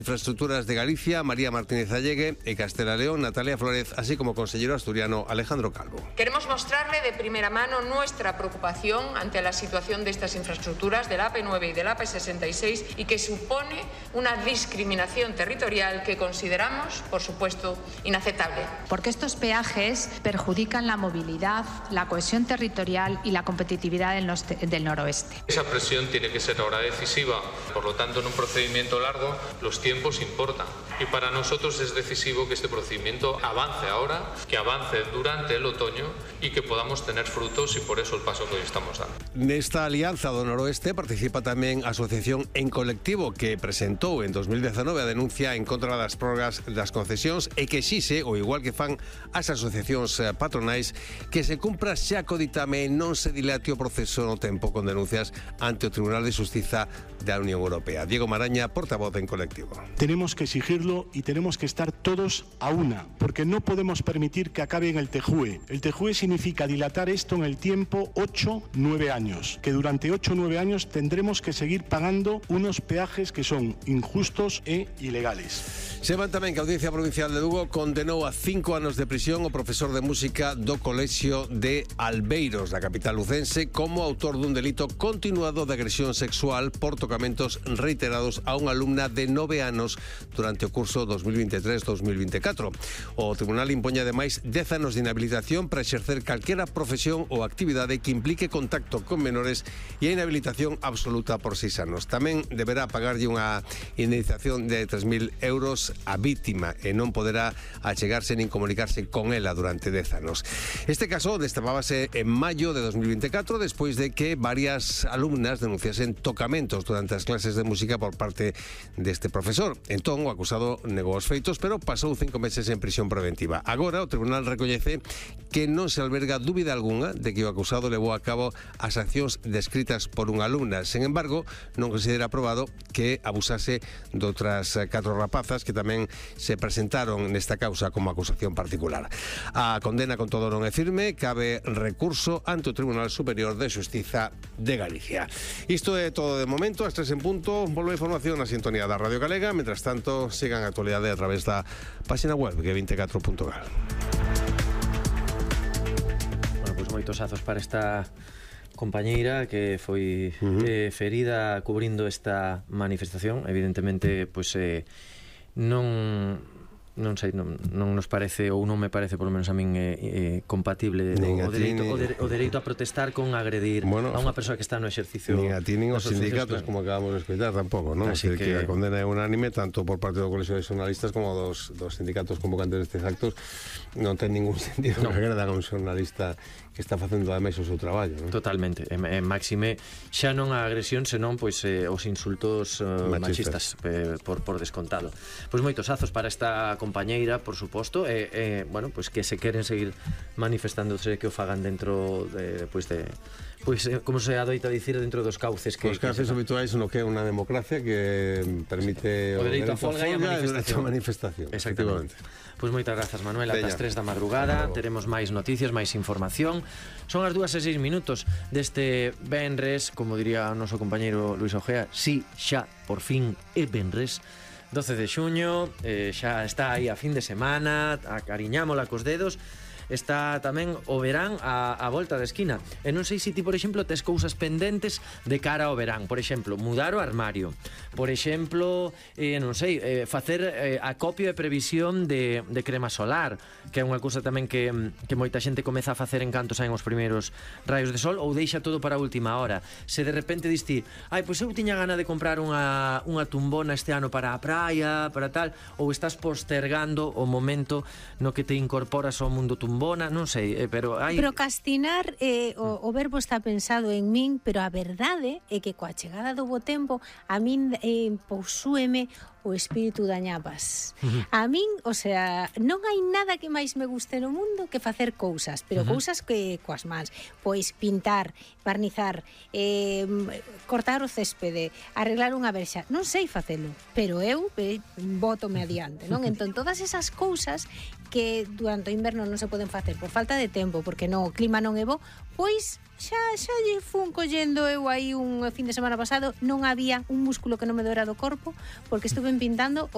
Infraestructuras de Galicia, María Martínez Allegue, e Castela León, Natalia Flórez, así como consejero asturiano Alejandro Calvo. Queremos mostrarle de primera mano nuestra preocupación ante la situación de estas infraestructuras, del AP9 y del AP66, y que supone una discriminación territorial que consideramos, por supuesto, inaceptable. Porque estos peajes perjudican la movilidad, la cohesión territorial y la competitividad del noroeste. Esa presión tiene que ser ahora decisiva, por lo tanto, en un procedimiento largo, los tiempos importan. Y para nosotros es decisivo que este procedimiento avance ahora, que avance durante el otoño y que podamos tener frutos, y por eso el paso que hoy estamos dando. Nesta alianza do Noroeste participa tamén a Asociación En Colectivo, que presentou en 2019 a denuncia en contra das prórrogas das concesións e que exixe, o igual que fan as asociacións patronais, que se cumpra xa co ditame e non se dilate o proceso no tempo con denuncias ante o Tribunal de Xustiza da Unión Europea. Diego Maraña, portavoz de En Colectivo. Tenemos que exigirlo y tenemos que estar todos a una, porque no podemos permitir que acabe en el TJUE. El TJUE significa dilatar esto en el tiempo 8-9 años, que durante 8-9 años tendremos que seguir pagando unos peajes que son injustos e ilegales. Sepan tamén que a Audiencia Provincial de Lugo condenou a 5 anos de prisión o profesor de música do Colexio de Albeiros, da capital lucense, como autor dun delito continuado de agresión sexual por tocamentos reiterados a unha alumna de 9 anos durante o curso 2023-2024. O tribunal impoña ademais 10 anos de inhabilitación para exercer calquera profesión ou actividade que implique contacto con menores e a inhabilitación absoluta por 6 anos. Tamén deberá pagarlle unha indemnización de 3.000 euros a vítima e non poderá achegarse nin comunicarse con ela durante 10 anos. Este caso destapábase en maio de 2024 despois de que varias alumnas denunciasen tocamentos durante as clases de música por parte deste profesor. Entón, o acusado negou os feitos, pero pasou 5 meses en prisión preventiva. Agora, o tribunal recoñece que non se alberga dúbida algunha de que o acusado levou a cabo as accións descritas por unha alumna. Sen embargo, non considera aprobado que abusase de outras 4 rapazas que tamén se presentaron nesta causa como acusación particular. A condena con todo non é firme, cabe recurso ante o Tribunal Superior de Xustiza de Galicia. Isto é todo de momento, ás 3 en punto, volve a información na sintonía da Radio Galega. Mientras tanto, sigan a actualidade a través da página web g24.gal. Bueno, pois moitos azos para esta compañeira que foi ferida cubrindo esta manifestación. Evidentemente, pois non sei, non nos parece, ou non me parece, por lo menos a min, compatible o dereito a protestar con agredir a unha persoa que está no exercicio. Nin a ti nin os sindicatos, como acabamos de escoitar, tampouco, non? Así que a condena é unánime, tanto por parte do Colexio de Xornalistas como dos sindicatos convocantes destes actos. Non ten ningún sentido que agradan a un xornalista que está facendo ademais o seu traballo, non? Totalmente, en máxime xa non a agresión, senón pois os insultos machistas por descontado. Pois moitos azos para esta compañeira, por suposto, bueno, pois que se queren seguir manifestándose, que o fagan dentro pois como se adoita dicir, dentro dos cauces que... Os cauces habituais no que é unha democracia que permite o dereito a folga e a manifestación. Exactamente. Pois moitas grazas, Manuel, ata as 3 da madrugada teremos máis noticias, máis información. Son as 2:06 deste venres, como diría o noso compañeiro Luis Ojea, si, xa, por fin é venres 12 de xuño, xa está aí a fin de semana, acariñámola cos dedos. Está tamén o verán a volta da esquina. E non sei se ti, por exemplo, tes cousas pendentes de cara ao verán. Por exemplo, mudar o armario. Por exemplo, non sei, facer acopio e previsión de crema solar, que é unha cousa tamén que moita xente comeza a facer en canto saen os primeiros raios de sol, ou deixa todo para a última hora. Se de repente diste, pois eu tiña gana de comprar unha tumbona este ano para a praia, para tal, ou estás postergando o momento no que te incorporas ao mundo tumbona, non sei, pero hai... Procrastinar, o verbo está pensado en min, pero a verdade é que coa chegada do bo tempo a min posúeme o espírito da ñapas. A min, o sea, non hai nada que máis me guste no mundo que facer cousas, pero cousas que coas mans, pois pintar, barnizar, cortar o céspede, arreglar unha verxa, non sei facelo, pero eu bótome adiante, non? Entón, todas esas cousas que durante o inverno non se poden facer por falta de tempo, porque o clima non é bo, pois xa lle fun collendo eu aí un fin de semana pasado, non había un músculo que non me doera do corpo, porque estuve pintando